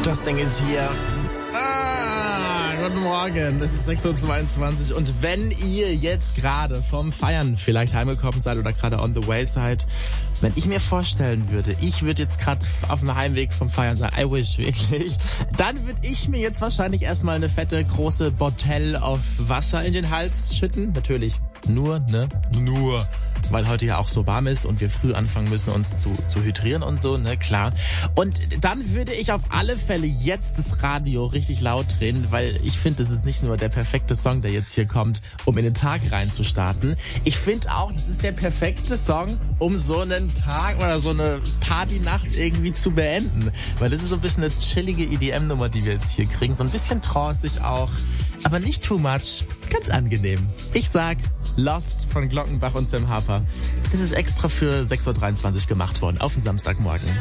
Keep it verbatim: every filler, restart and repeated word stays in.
Das Ding ist hier. Ah, guten Morgen. Es ist sechs Uhr zweiundzwanzig und wenn ihr jetzt gerade vom Feiern vielleicht heimgekommen seid oder gerade on the way seid, wenn ich mir vorstellen würde, ich würde jetzt gerade auf dem Heimweg vom Feiern sein, I wish wirklich, dann würde ich mir jetzt wahrscheinlich erstmal eine fette, große Botelle auf Wasser in den Hals schütten. Natürlich nur, ne? Nur. Weil heute ja auch so warm ist und wir früh anfangen müssen, uns zu, zu hydrieren und so, ne, klar. Und dann würde ich auf alle Fälle jetzt das Radio richtig laut drehen, weil ich finde, das ist nicht nur der perfekte Song, der jetzt hier kommt, um in den Tag reinzustarten. Ich finde auch, das ist der perfekte Song, um so einen Tag oder so eine Partynacht irgendwie zu beenden. Weil das ist so ein bisschen eine chillige E D M-Nummer, die wir jetzt hier kriegen. So ein bisschen tranceig auch, aber nicht too much. Ganz angenehm. Ich sag Lost von Glockenbach und Sam Harper. Das ist extra für sechs Uhr dreiundzwanzig gemacht worden, auf den Samstagmorgen.